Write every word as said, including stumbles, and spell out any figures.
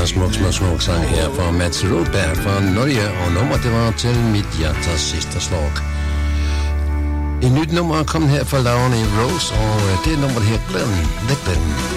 en smuk, smuk, smuk sang her fra Mats Rodberg fra Norge, og nummer det var til mit hjertes sidste slag. Et nyt nummer er kommet her fra Laura Rose, og det er nummer her, Glenn, Let Glenn.